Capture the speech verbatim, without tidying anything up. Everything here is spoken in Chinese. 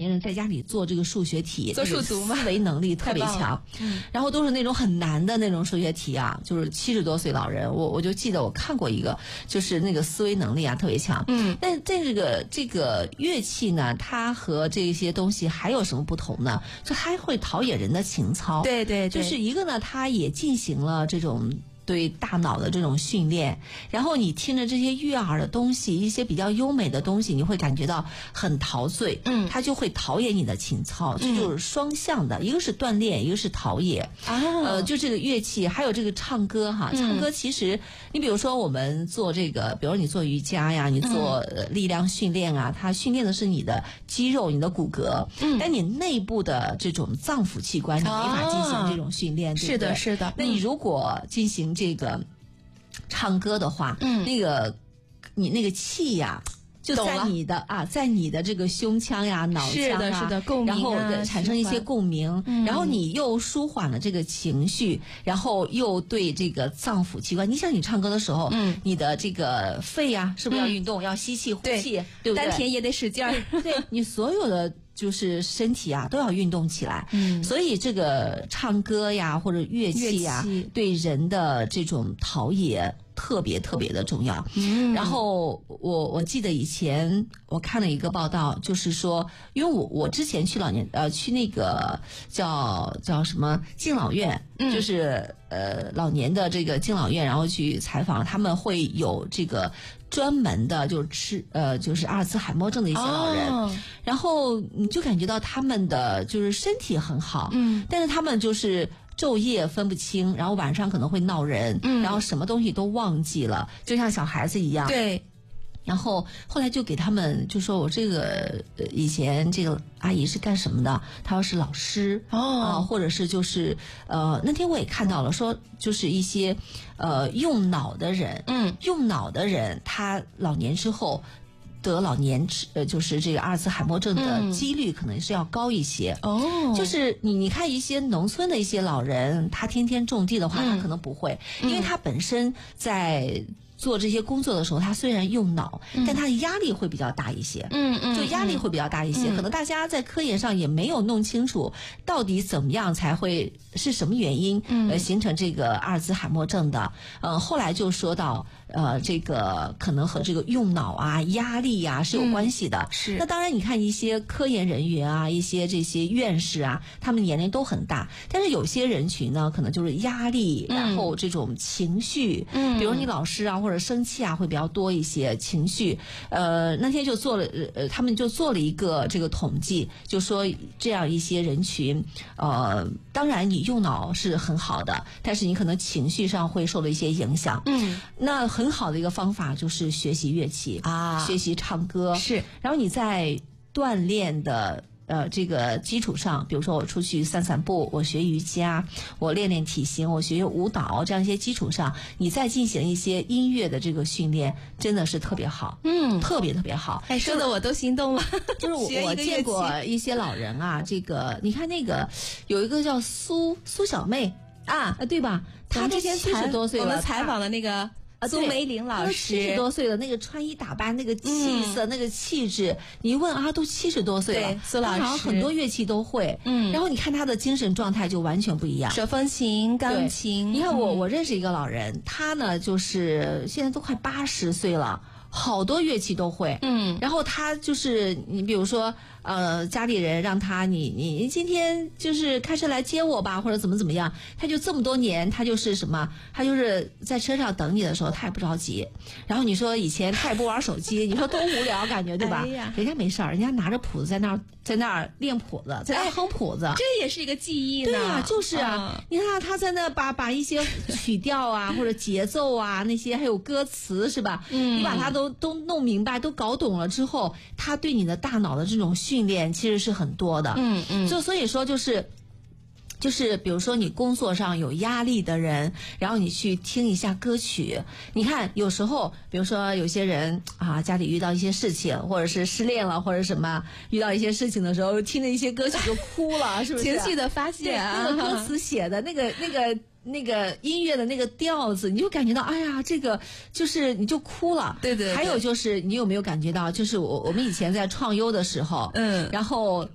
年人在家里做这个数学题， 做数独吗？ 思维能力特别强，嗯，然后都是那种很难的那种数学题啊，就是七十多岁老人，我我就记得我看过一个，就是那个思维能力啊特别强，嗯，但这个这个乐器呢，它和这些东西还有什么不同呢？就还会陶冶人的情操， 对对对， 就是一个呢，它也进行了这种对大脑的这种训练，然后你听着这些悦耳的东西，一些比较优美的东西，你会感觉到很陶醉，嗯，它就会陶冶你的情操，这就是双向的，一个是锻炼，一个是陶冶啊。呃，就这个乐器，还有这个唱歌哈，唱歌其实你比如说我们做这个，比如你做瑜伽呀，你做力量训练啊，它训练的是你的肌肉、你的骨骼，嗯，但你内部的这种脏腑器官你没法进行这种训练，对不对？ 是的，是的。 那你如果进行这个唱歌的话，嗯，那个你那个气呀、啊。就在你的啊，在你的这个胸腔呀、脑腔啊， 是的，是的，共鸣、啊， 然后产生一些共鸣、嗯，然后你又舒缓了这个情绪，然后又对这个脏腑器官，你想你唱歌的时候，嗯，你的这个肺呀、啊，是不是要运动，嗯、要吸气呼气，对, 对不对？ 丹田也得使劲儿， 对你所有的。就是身体啊都要运动起来，嗯，所以这个唱歌呀或者乐器呀，对人的这种陶冶特别特别的重要。嗯，然后我我记得以前我看了一个报道，就是说，因为我我之前去老年呃去那个叫叫什么敬老院，嗯、就是呃老年的这个敬老院，然后去采访，他们会有这个。专门的就是吃呃就是阿尔茨海默症的一些老人、哦、然后你就感觉到他们的就是身体很好，嗯，但是他们就是昼夜分不清，然后晚上可能会闹人，嗯，然后什么东西都忘记了，就像小孩子一样， 对。 然后后来就给他们就说我这个呃以前这个阿姨是干什么的？她说是老师哦、呃，或者是就是呃那天我也看到了，说就是一些呃用脑的人，嗯，用脑的人他老年之后得老年呃就是这个阿尔茨海默症的几率可能是要高一些哦、嗯。就是你你看一些农村的一些老人，他天天种地的话，嗯、他可能不会，因为他本身在。做这些工作的时候，他虽然用脑、嗯，但他的压力会比较大一些。嗯嗯，就压力会比较大一些、嗯。可能大家在科研上也没有弄清楚，到底怎么样才会是什么原因，嗯、呃，形成这个阿尔茨海默症的。呃，后来就说到，呃，这个可能和这个用脑啊、压力呀、啊、是有关系的。嗯、是。那当然，你看一些科研人员啊，一些这些院士啊，他们年龄都很大，但是有些人群呢，可能就是压力，嗯、然后这种情绪，嗯，比如你老师啊。或者生气啊会比较多一些情绪，呃，那天就做了，呃，他们就做了一个这个统计，就说这样一些人群，呃，当然你用脑是很好的，但是你可能情绪上会受了一些影响。嗯，那很好的一个方法就是学习乐器啊，学习唱歌是，然后你在锻炼的。呃，这个基础上，比如说我出去散散步，我学瑜伽，我练练体型，我学舞蹈，这样一些基础上，你再进行一些音乐的这个训练，真的是特别好，嗯，特别特别好。 哎，说的我都心动了。 就是我我见过一些老人啊，这个你看那个有一个叫苏苏小妹啊，对吧？她之前七十多岁了， 我们采访的那个。啊，苏梅玲老师七十多岁了，那个穿衣打扮，那个气色，嗯、那个气质，你一问啊，都七十多岁了。 对，苏老师好像很多乐器都会，嗯，然后你看他的精神状态就完全不一样。 手风琴、钢琴， 你看我，我认识一个老人，他呢就是现在都快八十岁了。好多乐器都会，嗯，然后他就是你比如说呃家里人让他你你今天就是开车来接我吧，或者怎么怎么样，他就这么多年他就是什么，他就是在车上等你的时候他也不着急，然后你说以前他也不玩手机，你说多无聊感觉对吧？哎呀，人家没事儿，人家拿着谱子在那儿在那儿练谱子，在那儿哼谱子， 哎，这也是一个记忆呢。 对啊，就是啊，嗯、你看他在那把把一些曲调啊或者节奏啊那些还有歌词是吧？嗯，你把它都都弄明白都搞懂了之后，他对你的大脑的这种训练其实是很多的。嗯嗯，就所以说就是就是比如说你工作上有压力的人，然后你去听一下歌曲，你看有时候比如说有些人啊家里遇到一些事情，或者是失恋了或者什么遇到一些事情的时候，听着一些歌曲就哭了，是不是？ 情绪的发泄啊， 那个歌词写的那个那个那个音乐的那个调子，你就感觉到哎呀这个就是你就哭了。 对 对, 对。 还有就是你有没有感觉到就是我我们以前在创优的时候，嗯，然后